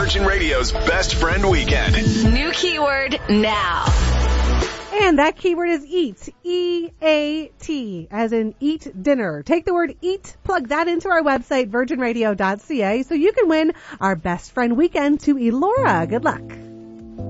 Virgin Radio's Best Friend Weekend. New keyword now. And that keyword is eat. E-A-T, as in eat dinner. Take the word eat, plug that into our website, virginradio.ca, so you can win our Best Friend Weekend to Elora. Good luck.